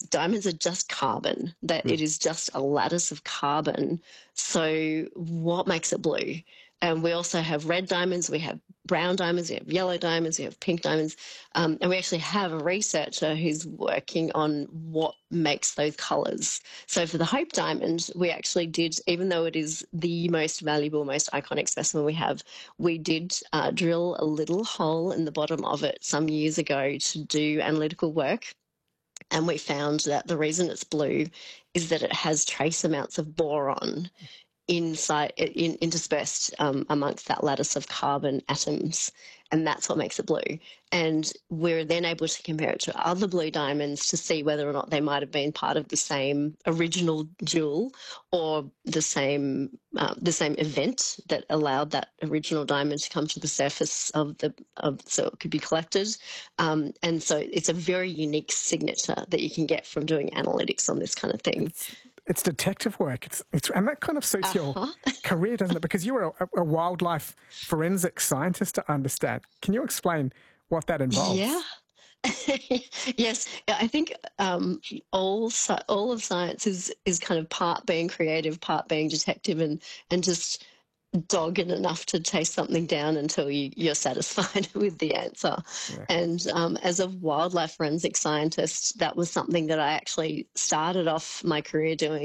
diamonds are just carbon, that Mm. it is just a lattice of carbon. So what makes it blue? And we also have red diamonds, we have brown diamonds, we have yellow diamonds, we have pink diamonds. And we actually have a researcher who's working on what makes those colours. So for the Hope diamond, we actually did, even though it is the most valuable, most iconic specimen we have, we did drill a little hole in the bottom of it some years ago to do analytical work. And we found that the reason it's blue is that it has trace amounts of boron interspersed amongst that lattice of carbon atoms, and that's what makes it blue. And we're then able to compare it to other blue diamonds to see whether or not they might have been part of the same original jewel, or the same event that allowed that original diamond to come to the surface so it could be collected. And so it's a very unique signature that you can get from doing analytics on this kind of thing. It's detective work. And that kind of suits your career, doesn't it? Because you were a wildlife forensic scientist, to understand. Can you explain what that involves? Yeah. Yes, I think all of science is kind of part being creative, part being detective, and just dogged enough to chase something down until you're satisfied with the answer. Yeah. And as a wildlife forensic scientist, that was something that I actually started off my career doing.